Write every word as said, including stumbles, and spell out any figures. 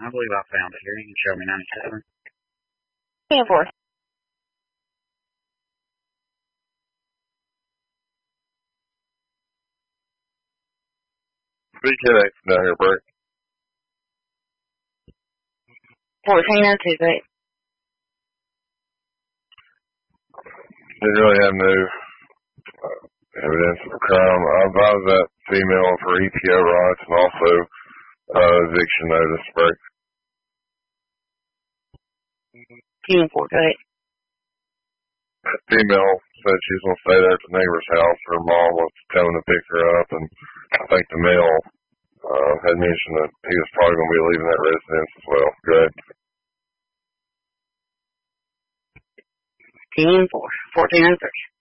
I believe I found it here. You can show me ninety-seven. ten four. B K X down here, break. fourteen oh two, great. Didn't really have no uh, evidence of a crime. I advised that female for E P O rights and also uh, eviction notice, break. ten four, great. That female said she's going to stay there at the neighbor's house. Her mom was coming to pick her up, and I think the male uh, had mentioned that he was probably going to be leaving that residence as well. Go ahead. ten four. fourteen oh three.